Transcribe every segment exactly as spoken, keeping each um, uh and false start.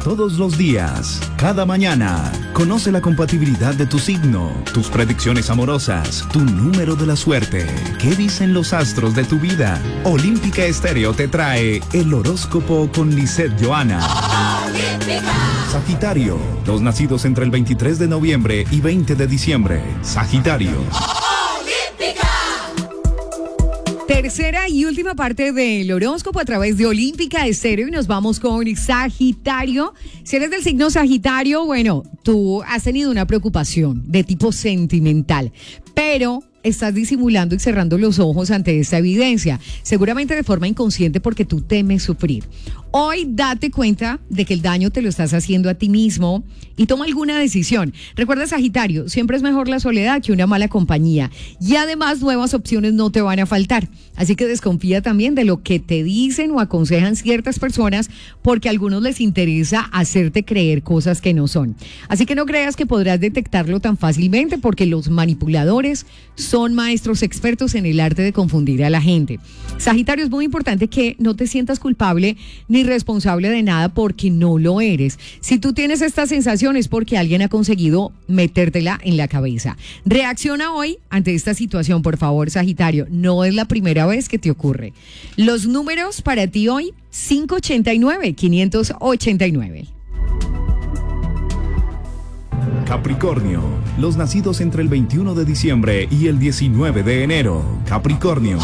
todos los días, cada mañana. Conoce la compatibilidad de tu signo, tus predicciones amorosas, tu número de la suerte. ¿Qué dicen los astros de tu vida? Olímpica Estéreo te trae el horóscopo con Lisette Johanna. Sagitario, los nacidos entre el veintitrés de noviembre y veinte de diciembre. Sagitario. Tercera y última parte del horóscopo a través de Olímpica Estéreo y nos vamos con Sagitario. Si eres del signo Sagitario, bueno, tú has tenido una preocupación de tipo sentimental, pero estás disimulando y cerrando los ojos ante esta evidencia, seguramente de forma inconsciente porque tú temes sufrir. Hoy date cuenta de que el daño te lo estás haciendo a ti mismo y toma alguna decisión. Recuerda, Sagitario, siempre es mejor la soledad que una mala compañía y además nuevas opciones no te van a faltar. Así que desconfía también de lo que te dicen o aconsejan ciertas personas porque a algunos les interesa hacerte creer cosas que no son. Así que no creas que podrás detectarlo tan fácilmente porque los manipuladores son maestros expertos en el arte de confundir a la gente. Sagitario, es muy importante que no te sientas culpable ni responsable de nada porque no lo eres. Si tú tienes esta sensación es porque alguien ha conseguido metértela en la cabeza. Reacciona hoy ante esta situación, por favor, Sagitario. No es la primera vez que te ocurre. Los números para ti hoy, cinco ochenta y nueve, quinientos ochenta y nueve. Capricornio, los nacidos entre el veintiuno de diciembre y el diecinueve de enero. Capricornio.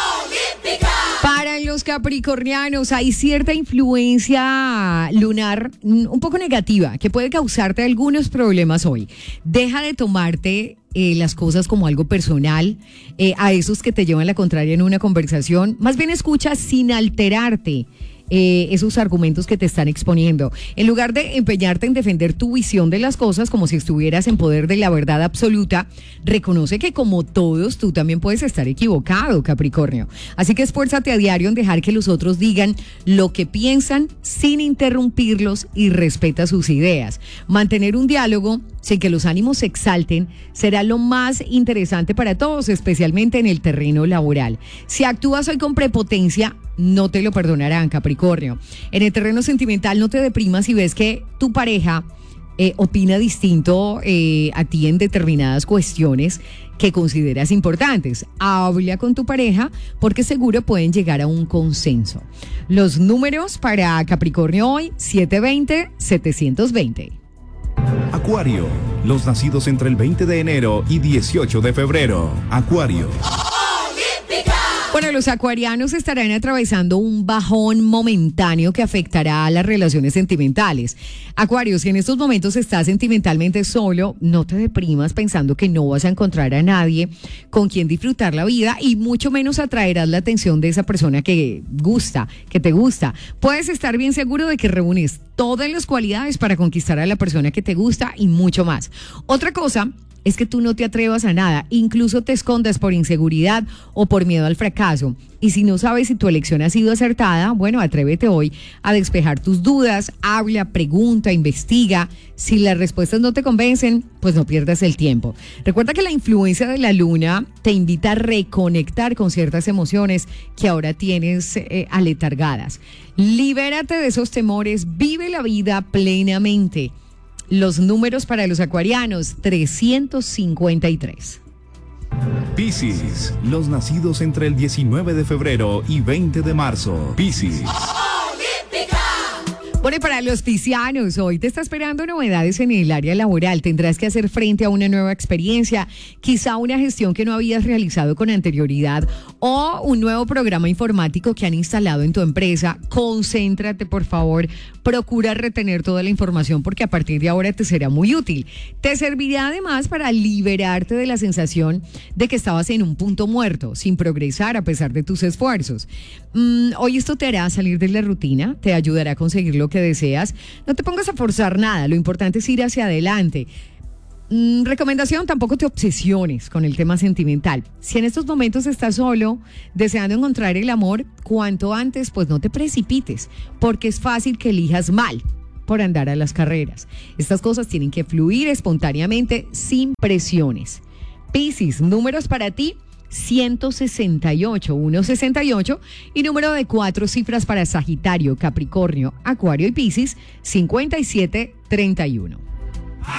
Para los capricornianos hay cierta influencia lunar un poco negativa que puede causarte algunos problemas hoy. Deja de tomarte eh, las cosas como algo personal, eh, a esos que te llevan la contraria en una conversación. Más bien escucha sin alterarte Eh, esos argumentos que te están exponiendo. En lugar de empeñarte en defender tu visión de las cosas como si estuvieras en poder de la verdad absoluta, reconoce que como todos tú también puedes estar equivocado, Capricornio. Así que esfuérzate a diario en dejar que los otros digan lo que piensan sin interrumpirlos y respeta sus ideas. Mantener un diálogo sin que los ánimos se exalten será lo más interesante para todos, especialmente en el terreno laboral. Si actúas hoy con prepotencia, no te lo perdonarán, Capricornio. En el terreno sentimental, no te deprimas si ves que tu pareja eh, opina distinto eh, a ti en determinadas cuestiones que consideras importantes. Habla con tu pareja porque seguro pueden llegar a un consenso. Los números para Capricornio hoy, setecientos veinte, setecientos veinte. Acuario, los nacidos entre el veinte de enero y dieciocho de febrero. Acuario. Bueno, los acuarianos estarán atravesando un bajón momentáneo que afectará a las relaciones sentimentales. Acuario, si en estos momentos estás sentimentalmente solo, no te deprimas pensando que no vas a encontrar a nadie con quien disfrutar la vida y mucho menos atraerás la atención de esa persona que gusta, que te gusta. Puedes estar bien seguro de que reúnes todas las cualidades para conquistar a la persona que te gusta y mucho más. Otra cosa es que tú no te atrevas a nada, incluso te escondas por inseguridad o por miedo al fracaso. Y si no sabes si tu elección ha sido acertada, bueno, atrévete hoy a despejar tus dudas, habla, pregunta, investiga. Si las respuestas no te convencen, pues no pierdas el tiempo. Recuerda que la influencia de la luna te invita a reconectar con ciertas emociones que ahora tienes eh, aletargadas. Libérate de esos temores, vive la vida plenamente. Los números para los acuarianos, trescientos cincuenta y tres. Piscis, los nacidos entre el diecinueve de febrero y veinte de marzo. Piscis. Bueno, y para los piscianos, hoy te está esperando novedades en el área laboral. Tendrás que hacer frente a una nueva experiencia, quizá una gestión que no habías realizado con anterioridad o un nuevo programa informático que han instalado en tu empresa. Concéntrate, por favor. Procura retener toda la información porque a partir de ahora te será muy útil. Te servirá además para liberarte de la sensación de que estabas en un punto muerto, sin progresar a pesar de tus esfuerzos. Mm, hoy esto te hará salir de la rutina, te ayudará a conseguir lo que deseas. No te pongas a forzar nada, lo importante es ir hacia adelante. Mm, recomendación, tampoco te obsesiones con el tema sentimental. Si en estos momentos estás solo, deseando encontrar el amor, cuanto antes, pues no te precipites, porque es fácil que elijas mal por andar a las carreras. Estas cosas tienen que fluir espontáneamente, sin presiones. Piscis, números para ti, ciento sesenta y ocho, ciento sesenta y ocho, y número de cuatro cifras para Sagitario, Capricornio, Acuario y Piscis, cincuenta y siete treinta y uno.